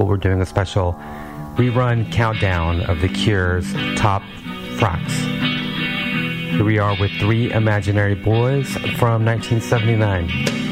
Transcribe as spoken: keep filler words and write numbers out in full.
People, we're doing a special rerun countdown of The Cure's top frocks. Here we are with Three Imaginary Boys from nineteen seventy-nine.